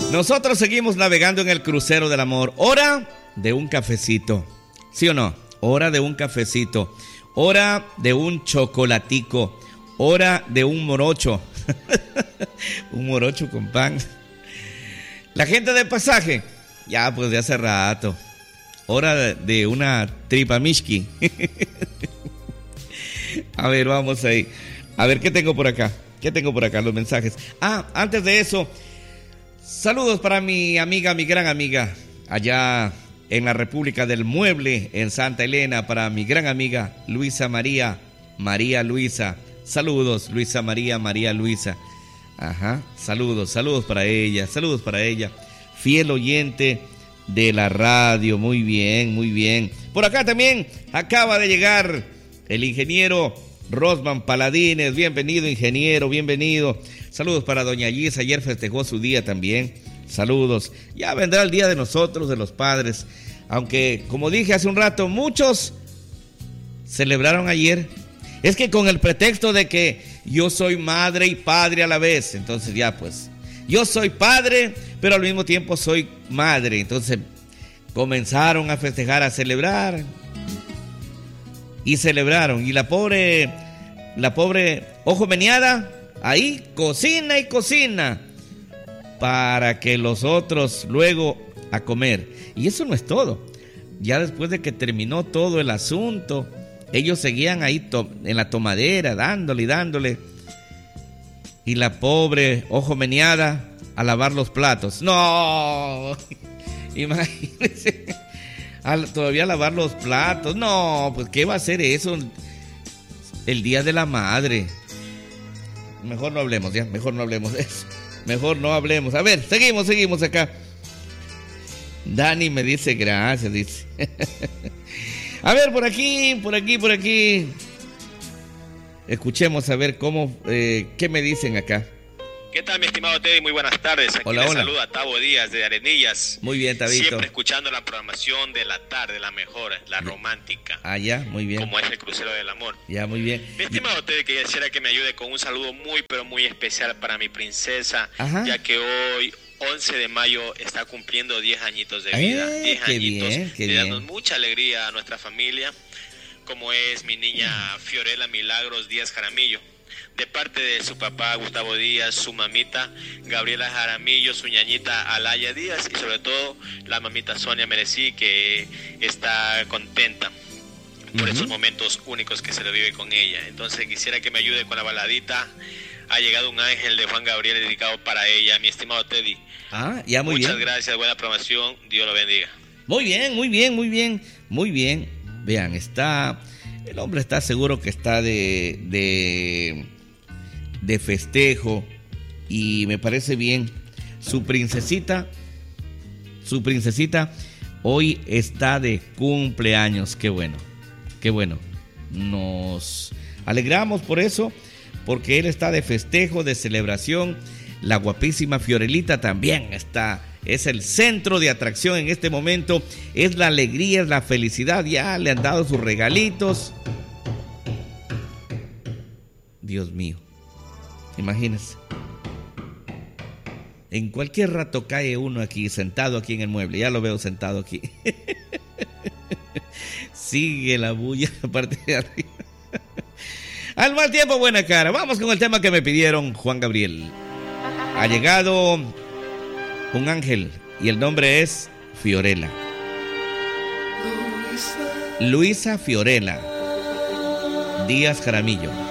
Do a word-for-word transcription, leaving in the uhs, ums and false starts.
Nosotros seguimos navegando en el crucero del amor. Hora de un cafecito. ¿Sí o no? Hora de un cafecito. Hora de un chocolatico. Hora de un morocho. Un morocho con pan. La gente de pasaje. Ya, pues de hace rato. Hora de, de una tripa mishki. A ver, vamos ahí. A ver, ¿qué tengo por acá? ¿Qué tengo por acá? Los mensajes. Ah, antes de eso, saludos para mi amiga, mi gran amiga, allá en la República del Mueble, en Santa Elena, para mi gran amiga Luisa María, María Luisa. Saludos, Luisa María, María Luisa. Ajá, saludos, saludos para ella, saludos para ella. Fiel oyente de la radio, muy bien, muy bien. Por acá también acaba de llegar el ingeniero Rosman Paladines. Bienvenido, ingeniero, bienvenido. Saludos para doña Gis, ayer festejó su día también. Saludos. Ya vendrá el día de nosotros, de los padres. Aunque, como dije hace un rato, muchos celebraron ayer. Es que con el pretexto de que yo soy madre y padre a la vez. Entonces ya pues, yo soy padre, pero al mismo tiempo soy madre. Entonces comenzaron a festejar, a celebrar. Y celebraron. Y la pobre, la pobre ojo meneada, ahí cocina y cocina para que los otros luego a comer. Y eso no es todo. Ya después de que terminó todo el asunto, ellos seguían ahí to- en la tomadera, dándole y dándole. Y la pobre ojo meneada a lavar los platos. ¡No! Imagínense. Al, todavía lavar los platos. No, pues ¿qué va a hacer eso el día de la madre? Mejor no hablemos ya, mejor no hablemos de eso. Mejor no hablemos. A ver, seguimos, seguimos acá. Dani me dice gracias, dice. A ver, por aquí, por aquí, por aquí. Escuchemos a ver cómo, eh, qué me dicen acá. ¿Qué tal, mi estimado Teddy? Muy buenas tardes. Aquí hola, le hola. saluda Tavo Díaz de Arenillas. Muy bien, Tabito. Siempre escuchando la programación de la tarde, la mejor, la romántica. Ah, ya, muy bien. Como es el crucero del amor. Ya, muy bien. Mi estimado Teddy, que quisiera que me ayude con un saludo muy, pero muy especial para mi princesa. Ajá. Ya que hoy, once de mayo, está cumpliendo diez añitos de Ay, vida. diez qué añitos bien, qué de bien. darnos mucha alegría a nuestra familia. Como es mi niña Fiorella Milagros Díaz Jaramillo. De parte de su papá Gustavo Díaz, su mamita Gabriela Jaramillo, su ñañita Alaya Díaz y sobre todo la mamita Sonia Merecí, que está contenta por uh-huh. esos momentos únicos que se le vive con ella. Entonces quisiera que me ayude con la baladita. Ha llegado un ángel de Juan Gabriel dedicado para ella, mi estimado Teddy. Ah, ya, muy Muchas bien. gracias, buena programación, Dios lo bendiga. Muy bien, muy bien, muy bien, muy bien. Vean, está, el hombre está seguro que está de, de, de festejo y me parece bien. Su princesita, su princesita hoy está de cumpleaños. Qué bueno, qué bueno. Nos alegramos por eso, porque él está de festejo, de celebración. La guapísima Fiorelita también está. Es el centro de atracción en este momento. Es la alegría, es la felicidad. Ya le han dado sus regalitos. Dios mío. Imagínense. En cualquier rato cae uno aquí, sentado aquí en el mueble. Ya lo veo sentado aquí. Sigue la bulla aparte de arriba. Al mal tiempo, buena cara. Vamos con el tema que me pidieron, Juan Gabriel. Ha llegado un ángel y el nombre es Fiorella. Luisa Fiorella Díaz Jaramillo.